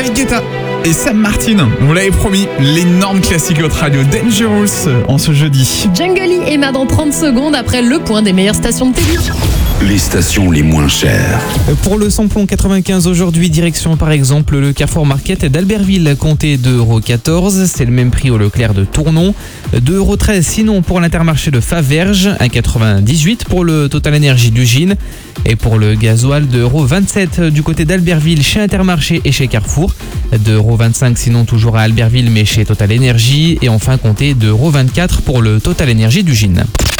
David Guetta et Sam Martin. On l'avait promis, l'énorme classique de votre radio Dangerous en ce jeudi. Jungle et Emma dans 30 secondes après le point des meilleures stations de télé. Les stations les moins chères. Pour le samplon 95 aujourd'hui, direction par exemple le Carrefour Market d'Albertville, comptez 2,14 €. C'est le même prix au Leclerc de Tournon. 2,13 € sinon pour l'Intermarché de Faverges. 1,98 € pour le Total Énergie d'Ugine. Et pour le gasoil, 2,27 € du côté d'Albertville chez Intermarché et chez Carrefour. 2,25 € sinon toujours à Albertville mais chez Total Énergie. Et enfin comptez 2,24 € pour le Total Énergie d'Ugine.